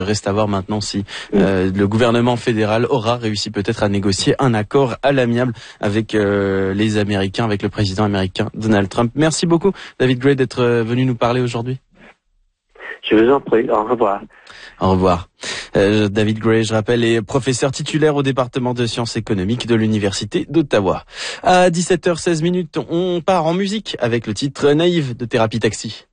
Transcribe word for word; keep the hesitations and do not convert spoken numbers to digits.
Reste à voir maintenant si euh, le gouvernement fédéral aura réussi peut-être à négocier un accord à l'amiable avec euh, les Américains, avec le président américain Donald Trump. Merci beaucoup David Gray d'être venu nous parler aujourd'hui. Je vous en prie, au revoir. Au revoir. Euh, David Gray, je rappelle, est professeur titulaire au département de sciences économiques de l'Université d'Ottawa. À dix-sept heures seize minutes, on part en musique avec le titre Naïve de Thérapie Taxi.